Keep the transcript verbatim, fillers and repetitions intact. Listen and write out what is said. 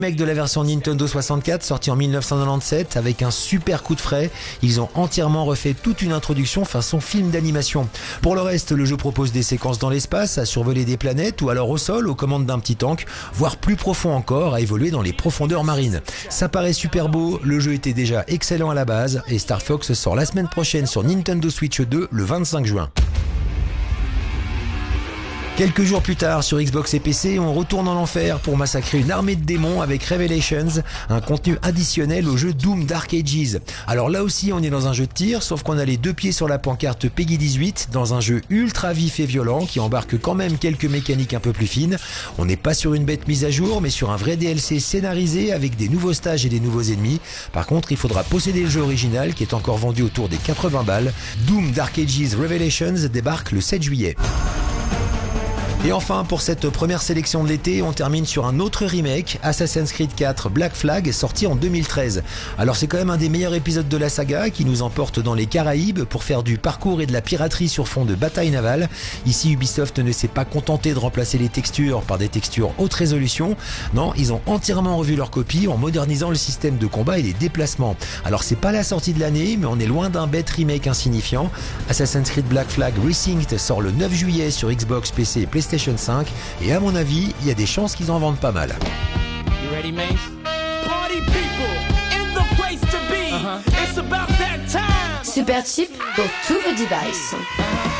Remake de la version Nintendo soixante-quatre sorti en mille neuf cent quatre-vingt-dix-sept avec un super coup de frais. Ils ont entièrement refait toute une introduction façon film d'animation. Pour le reste, le jeu propose des séquences dans l'espace, à survoler des planètes ou alors au sol aux commandes d'un petit tank, voire plus profond encore, à évoluer dans les profondeurs marines. Ça paraît super beau, le jeu était déjà excellent à la base et Star Fox sort la semaine prochaine sur Nintendo Switch deux le vingt-cinq juin. Quelques jours plus tard, sur Xbox et P C, on retourne en enfer pour massacrer une armée de démons avec Revelations, un contenu additionnel au jeu Doom Dark Ages. Alors là aussi, on est dans un jeu de tir, sauf qu'on a les deux pieds sur la pancarte Peggy dix-huit, dans un jeu ultra vif et violent qui embarque quand même quelques mécaniques un peu plus fines. On n'est pas sur une bête mise à jour, mais sur un vrai D L C scénarisé avec des nouveaux stages et des nouveaux ennemis. Par contre, il faudra posséder le jeu original qui est encore vendu autour des quatre-vingts balles. Doom Dark Ages Revelations débarque le sept juillet. Et enfin, pour cette première sélection de l'été, on termine sur un autre remake, Assassin's Creed quatre Black Flag, sorti en deux mille treize. Alors c'est quand même un des meilleurs épisodes de la saga qui nous emporte dans les Caraïbes pour faire du parcours et de la piraterie sur fond de bataille navale. Ici, Ubisoft ne s'est pas contenté de remplacer les textures par des textures haute résolution. Non, ils ont entièrement revu leur copie en modernisant le système de combat et les déplacements. Alors c'est pas la sortie de l'année, mais on est loin d'un bête remake insignifiant. Assassin's Creed Black Flag Resynced sort le neuf juillet sur Xbox, P C et PlayStation cinq et à mon avis, il y a des chances qu'ils en vendent pas mal. You ready, Mace? Party people in the place to be. Uh-huh. It's about that time. Super cheap pour tous vos devices.